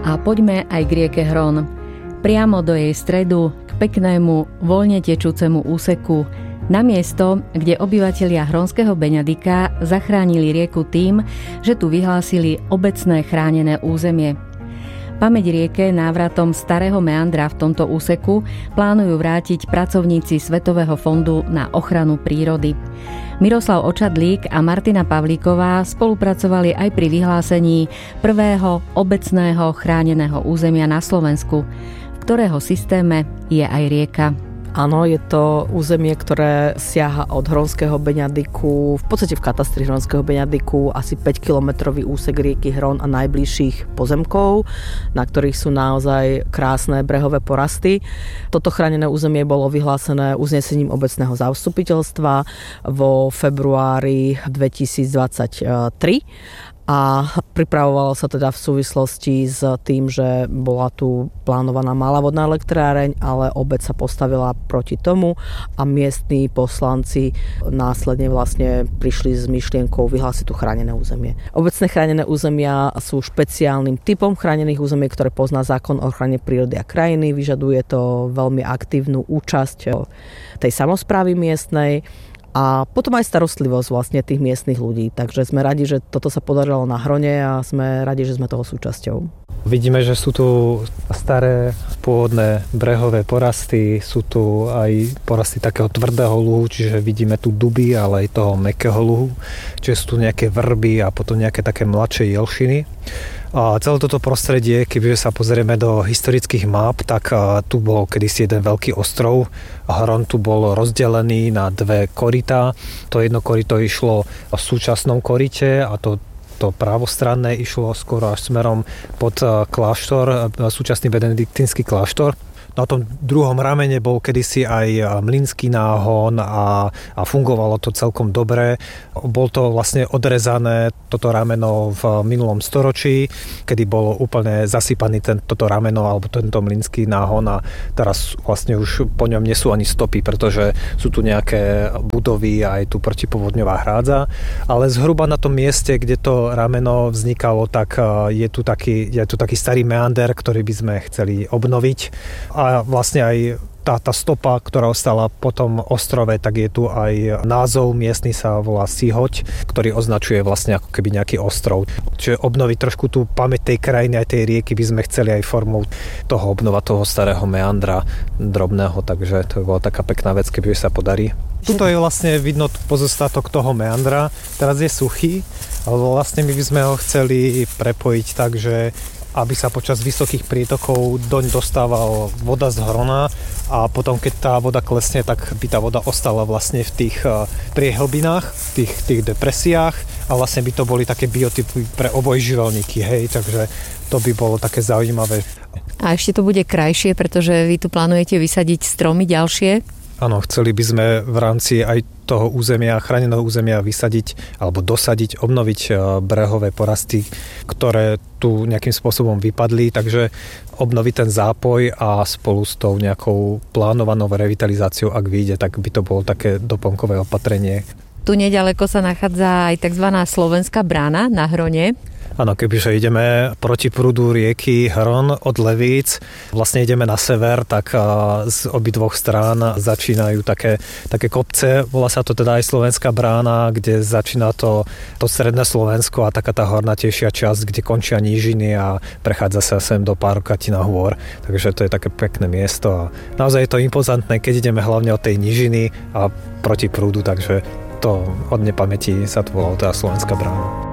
A poďme aj k rieke Hron. Priamo do jej stredu, k peknému, voľne tečúcemu úseku, na miesto, kde obyvatelia Hronského Beňadika zachránili rieku tým, že tu vyhlásili obecné chránené územie. Pamäť rieke návratom starého meandra v tomto úseku plánujú vrátiť pracovníci Svetového fondu na ochranu prírody. Miroslav Očadlík a Martina Pavlíková spolupracovali aj pri vyhlásení prvého obecného chráneného územia na Slovensku, v ktorého systéme je aj rieka. Áno, je to územie, ktoré siaha od Hronského Beňadiku, v podstate v katastri Hronského Beňadiku, asi 5-kilometrový úsek rieky Hron a najbližších pozemkov, na ktorých sú naozaj krásne brehové porasty. Toto chránené územie bolo vyhlásené uznesením obecného zastupiteľstva vo februári 2023. A pripravovalo sa teda v súvislosti s tým, že bola tu plánovaná malá vodná elektráreň, ale obec sa postavila proti tomu a miestni poslanci následne vlastne prišli s myšlienkou vyhlásiť tu chránené územie. Obecné chránené územia sú špeciálnym typom chránených území, ktoré pozná zákon o ochrane prírody a krajiny. Vyžaduje to veľmi aktívnu účasť tej samosprávy miestnej a potom aj starostlivosť vlastne tých miestnych ľudí. Takže sme radi, že toto sa podarilo na Hrone a sme radi, že sme toho súčasťou. Vidíme, že sú tu staré pôvodné brehové porasty, sú tu aj porasty takého tvrdého luhu, čiže vidíme tu duby, ale aj toho mäkkého luhu, čiže sú tu nejaké vrby a potom nejaké také mladšie jelšiny. A celé toto prostredie, keďže sa pozrieme do historických map, tak tu bol kedysi jeden veľký ostrov. Hron tu bol rozdelený na dve korytá. To jedno koryto išlo v súčasnom koryte a to pravostranné išlo skoro až smerom pod kláštor, súčasný benediktínsky kláštor. Na tom druhom ramene bol kedysi aj mlynský náhon a fungovalo to celkom dobre. Bol to vlastne odrezané toto rameno v minulom storočí, kedy bolo úplne zasypaný toto rameno alebo tento mlynský náhon a teraz vlastne už po ňom nie sú ani stopy, pretože sú tu nejaké budovy a aj tu protipovodňová hrádza. Ale zhruba na tom mieste, kde to rameno vznikalo, tak je tu taký starý meander, ktorý by sme chceli obnoviť. A vlastne aj tá stopa, ktorá ostala po tom ostrove, tak je tu aj názov miestny, sa volá Sihoť, ktorý označuje vlastne ako keby nejaký ostrov. Čiže obnoviť trošku tú pamäť tej krajiny aj tej rieky by sme chceli aj formou toho obnova toho starého meandra drobného, takže to bola taká pekná vec, keby sa podarí. Tuto je vlastne vidno pozostatok toho meandra, teraz je suchý, ale vlastne my by sme ho chceli prepojiť tak, že aby sa počas vysokých prítokov doň dostávala voda z Hrona a potom, keď tá voda klesne, tak by tá voda ostala vlastne v tých priehlbinách, v tých depresiách a vlastne by to boli také biotypy pre obojživelníky, hej, takže to by bolo také zaujímavé. A ešte to bude krajšie, pretože vy tu plánujete vysadiť stromy ďalšie? Áno, chceli by sme v rámci aj toho územia, chráneného územia vysadiť alebo dosadiť, obnoviť brehové porasty, ktoré tu nejakým spôsobom vypadli, takže obnoviť ten zápoj a spolu s tou nejakou plánovanou revitalizáciou, ak vyjde, tak by to bolo také doplnkové opatrenie. Tu neďaleko sa nachádza aj tzv. Slovenská brána na Hrone. Áno, kebyže ideme proti prúdu rieky Hron od Levíc, vlastne ideme na sever, tak z obidvoch strán začínajú také kopce, volá sa to teda aj Slovenská brána, kde začína to stredné Slovensko a taká tá hornatejšia časť, kde končia nížiny a prechádza sa sem do Párukatina hôr, takže to je také pekné miesto a naozaj je to impozantné, keď ideme hlavne od tej nížiny a proti prúdu, takže to od nepamäti sa to volalo teda Slovenská brána.